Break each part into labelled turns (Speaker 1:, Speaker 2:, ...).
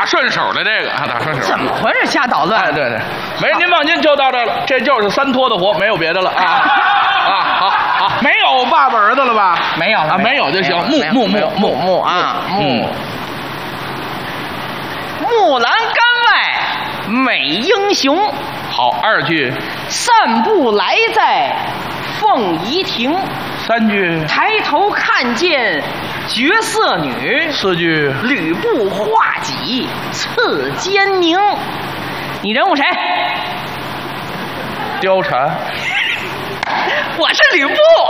Speaker 1: 顺手的这个啊，打顺手。
Speaker 2: 怎么回事？瞎捣乱！
Speaker 1: 哎，对对，没事，您放心，就到这了，这就是3拖的活，没有别的了啊啊！好，没有爸爸儿子了吧？
Speaker 2: 没有了
Speaker 1: 啊，没有就行。
Speaker 2: 木啊木。木栏杆外美英雄。
Speaker 1: 好，2句。
Speaker 2: 散步来在凤仪亭。
Speaker 1: 3句。
Speaker 2: 抬头看见绝色女。
Speaker 1: 4句。
Speaker 2: 吕布画戟刺奸宁。你人物谁？
Speaker 1: 貂蝉。
Speaker 2: 我是吕布。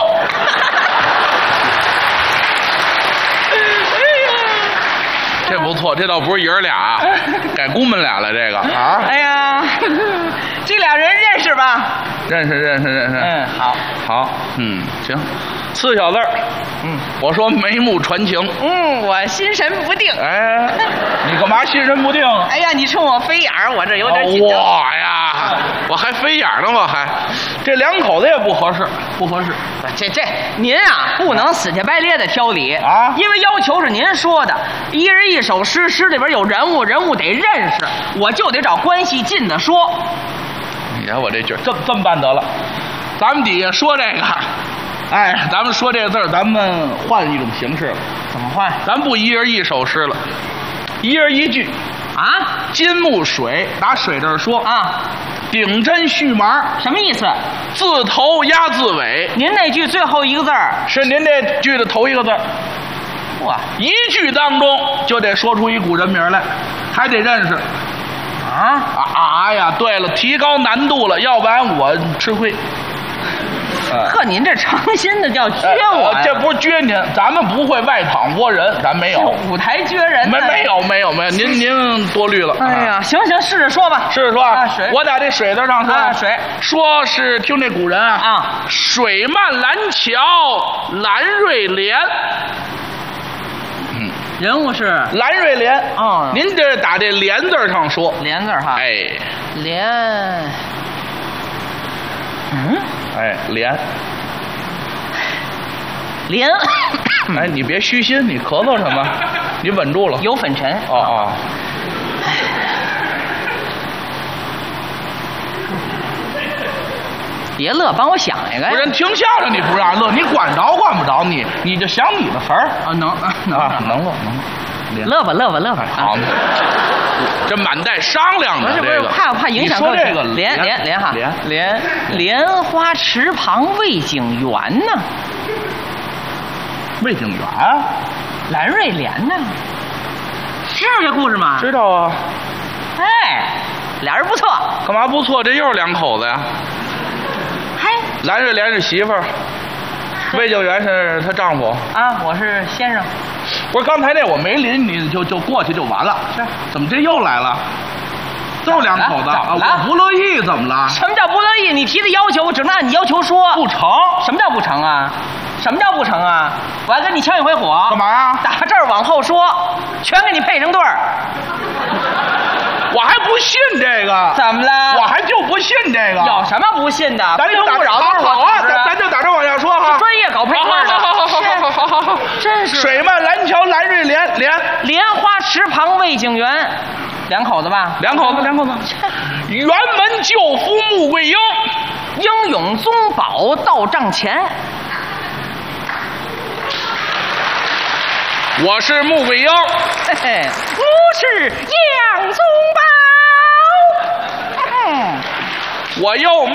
Speaker 1: 这不错，这倒不是爷儿俩，改姑们俩了。这个啊，
Speaker 2: 哎呀，这俩人认识吧？
Speaker 1: 认识。好，行。4小字儿。我说眉目传情。
Speaker 2: 我心神不定。
Speaker 1: 哎，你干嘛心神不定？
Speaker 2: 哎呀，你冲我飞眼儿，我这有点紧张。
Speaker 1: 我呀，我还飞眼呢，我还，这2口子也不合适。
Speaker 2: 这您啊，不能死乞白咧的挑理
Speaker 1: 啊，
Speaker 2: 因为要求是您说的，一人一首诗，诗里边有人物，人物得认识，我就得找关系近的说。
Speaker 1: 你看我这句这么办得了，咱们底下说这个，哎，咱们说这个字儿，咱们换一种形式了。
Speaker 2: 怎么换？
Speaker 1: 咱不一人一首诗了，一人一句。
Speaker 2: 啊，
Speaker 1: 金木水，打水这儿说
Speaker 2: 啊，
Speaker 1: 顶针续麻，
Speaker 2: 什么意思？
Speaker 1: 字头压字尾。
Speaker 2: 您那句最后一个字儿
Speaker 1: 是您这句的头一个字。
Speaker 2: 哇，
Speaker 1: 一句当中就得说出一股人名来，还得认识。呀，对了，提高难度了，要不然我吃亏。
Speaker 2: 呵，您这诚心的叫撅我呀？
Speaker 1: 这不是撅您，咱们不会外淌窝人，咱没有。
Speaker 2: 舞台撅人？
Speaker 1: 没有，您多虑了。
Speaker 2: 哎呀，行，试着说吧。
Speaker 1: 试着说啊，水。我打这水字上说
Speaker 2: 啊，水。
Speaker 1: 说是听这古人啊，水漫蓝桥，蓝瑞莲。
Speaker 2: 人物是
Speaker 1: 蓝瑞莲。您这打这莲字上说。
Speaker 2: 莲字哈。
Speaker 1: 哎。
Speaker 2: 莲。
Speaker 1: 莲。
Speaker 2: 莲。
Speaker 1: 哎，你别虚心，你咳嗽什么？你稳住了。
Speaker 2: 有粉尘。别乐，帮我想一个。
Speaker 1: 不是人听相声你不让乐，你管着管不着你就想你的词儿
Speaker 2: 啊，能
Speaker 1: 乐。
Speaker 2: 乐吧。
Speaker 1: 好，这满带商量的。
Speaker 2: 不是，怕影响。
Speaker 1: 你说这个
Speaker 2: 莲哈，莲花池旁魏景元呢？
Speaker 1: 魏景元，
Speaker 2: 蓝瑞莲呢？知道这故事吗？
Speaker 1: 知道啊。
Speaker 2: 哎，俩人不错。
Speaker 1: 干嘛不错？这又是2口子呀。
Speaker 2: 嗨，
Speaker 1: 蓝瑞莲是媳妇儿，魏景元是她丈夫。
Speaker 2: 啊，我是先生。
Speaker 1: 不是刚才那我没临你就过去就完了。
Speaker 2: 是。
Speaker 1: 怎么这又来了？都是2口子啊！我不乐意，怎么了？
Speaker 2: 什么叫不乐意？你提的要求，我只能按你要求说。
Speaker 1: 不成。
Speaker 2: 什么叫不成啊？我还跟你呛一回火。
Speaker 1: 干嘛呀？
Speaker 2: 打这儿往后说，全给你配成对儿。
Speaker 1: 我还不信这个。
Speaker 2: 怎么了？
Speaker 1: 我还就不信这个。
Speaker 2: 有什么不信的？
Speaker 1: 咱就打好啊！咱就打这往下说哈。
Speaker 2: 专业搞配对的。
Speaker 1: 好，
Speaker 2: 真是。
Speaker 1: 水漫蓝桥，蓝瑞莲。
Speaker 2: 莲花池旁魏景元，2口子吧？2口子。
Speaker 1: 辕门救夫穆桂英，
Speaker 2: 英勇宗保到帐前。
Speaker 1: 我是穆桂英。
Speaker 2: 我是杨宗保。
Speaker 1: 我又没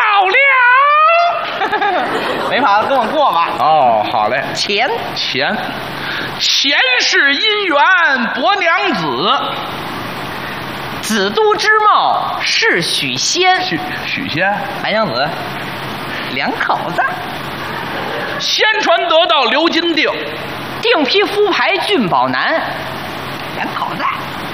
Speaker 1: 跑了。
Speaker 2: 没跑了，跟我过吧。
Speaker 1: 好嘞。
Speaker 2: 前
Speaker 1: 世姻缘伯娘子，
Speaker 2: 子都之貌是许仙。
Speaker 1: 许仙，
Speaker 2: 白娘子，2口子。
Speaker 1: 先传得道刘金定，
Speaker 2: 定批夫牌俊宝男，2口子。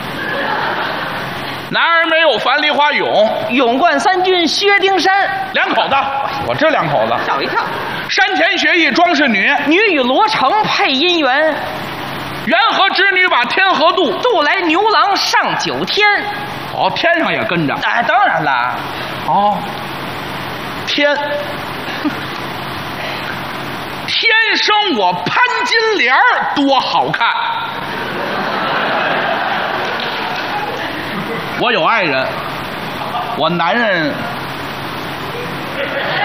Speaker 1: 男儿没有樊梨花勇，
Speaker 2: 勇冠3军薛丁山
Speaker 1: ，2口子。我这2口子，
Speaker 2: 吓我一跳。
Speaker 1: 山前学艺庄氏女，
Speaker 2: 女与罗成配姻缘。
Speaker 1: 缘何织女把天河渡，
Speaker 2: 渡来牛郎上9天。
Speaker 1: 天上也跟着。
Speaker 2: 哎，当然了。
Speaker 1: 天生我潘金莲多好看。 我有爱人，我男人